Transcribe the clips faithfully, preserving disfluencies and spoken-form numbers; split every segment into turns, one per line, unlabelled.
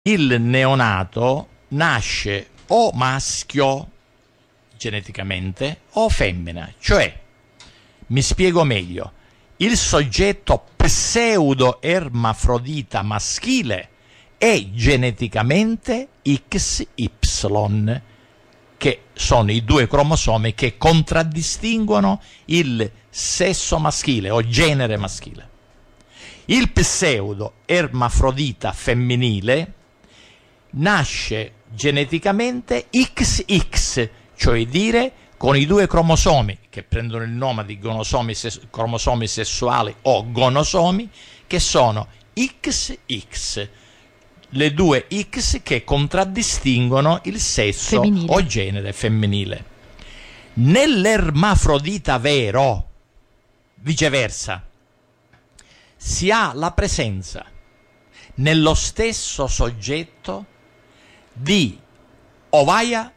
il neonato nasce o maschio geneticamente o femmina, cioè, mi spiego meglio, il soggetto pseudo-ermafrodita maschile è geneticamente X Y, che sono i due cromosomi che contraddistinguono il sesso maschile o genere maschile. Il pseudo-ermafrodita femminile nasce geneticamente X X, cioè dire con i due cromosomi che prendono il nome di cromosomi, ses- cromosomi sessuali o gonosomi, che sono X X, le due X che contraddistinguono il sesso femminile o genere femminile. Nell'ermafrodita vero, viceversa, si ha la presenza nello stesso soggetto di ovaia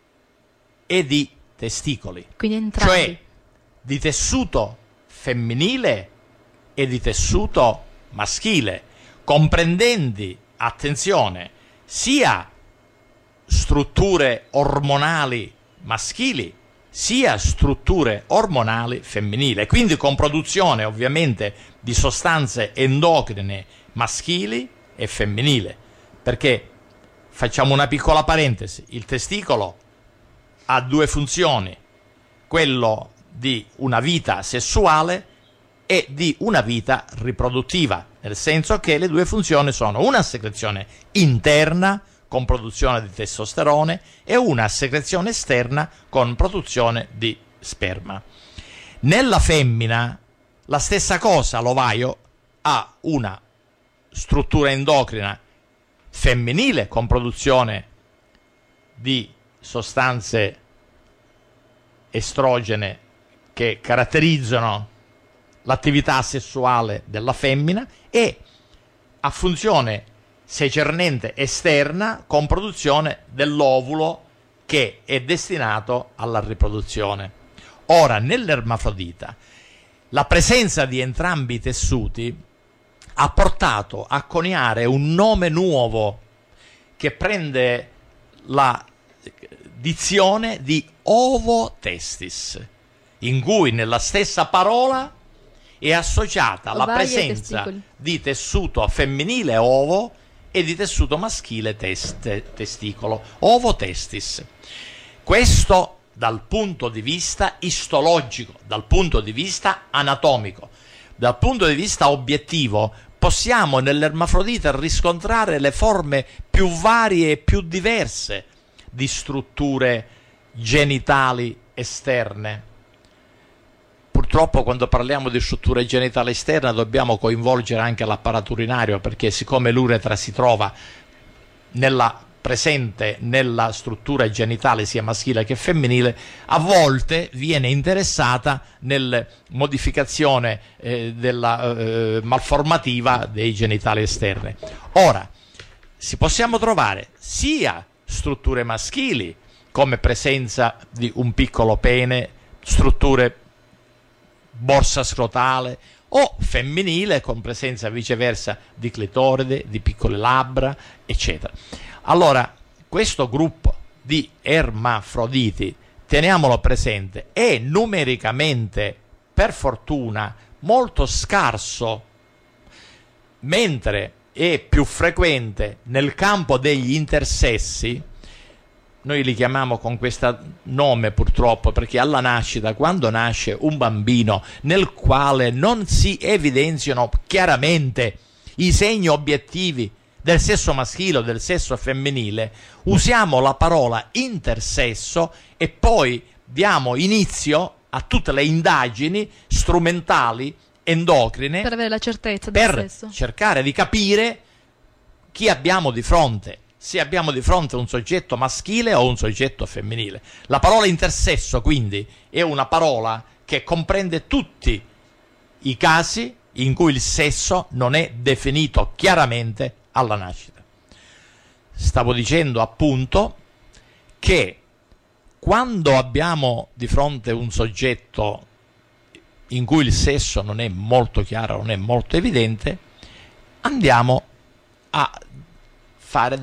e di testicoli,
quindi entrambi,
cioè di tessuto femminile e di tessuto maschile, comprendenti, attenzione, sia strutture ormonali maschili sia strutture ormonali femminili, quindi con produzione ovviamente di sostanze endocrine maschili e femminili, perché facciamo una piccola parentesi, il testicolo ha due funzioni, quello di una vita sessuale e di una vita riproduttiva, nel senso che le due funzioni sono una secrezione interna con produzione di testosterone e una secrezione esterna con produzione di sperma. Nella femmina la stessa cosa, l'ovaio ha una struttura endocrina femminile con produzione di sostanze estrogene che caratterizzano l'attività sessuale della femmina e a funzione secernente esterna con produzione dell'ovulo che è destinato alla riproduzione. Ora, nell'ermafrodita la presenza di entrambi i tessuti ha portato a coniare un nome nuovo che prende la dizione di ovotestis, in cui nella stessa parola è associata la presenza di tessuto femminile ovo e di tessuto maschile test, testicolo, ovotestis. Questo dal punto di vista istologico, dal punto di vista anatomico. Dal punto di vista obiettivo possiamo nell'ermafrodita riscontrare le forme più varie e più diverse di strutture genitali esterne. Purtroppo quando parliamo di strutture genitali esterne dobbiamo coinvolgere anche l'apparato urinario, perché siccome l'uretra si trova nella, presente nella struttura genitale sia maschile che femminile, a volte viene interessata nella modificazione eh, della eh, malformativa dei genitali esterni. Ora, si possiamo trovare sia strutture maschili come presenza di un piccolo pene, strutture borsa scrotale, o femminile con presenza viceversa di clitoride, di piccole labbra, eccetera. Allora, questo gruppo di ermafroditi, teniamolo presente, è numericamente, per fortuna, molto scarso, mentre è più frequente nel campo degli intersessi. Noi li chiamiamo con questo nome purtroppo perché alla nascita, quando nasce un bambino nel quale non si evidenziano chiaramente i segni obiettivi del sesso maschile o del sesso femminile, usiamo la parola intersesso e poi diamo inizio a tutte le indagini strumentali endocrine
per avere la certezza del
per
sesso,
cercare di capire chi abbiamo di fronte, se abbiamo di fronte un soggetto maschile o un soggetto femminile. La parola intersesso quindi è una parola che comprende tutti i casi in cui il sesso non è definito chiaramente alla nascita. Stavo dicendo appunto che quando abbiamo di fronte un soggetto in cui il sesso non è molto chiaro, non è molto evidente, andiamo a fare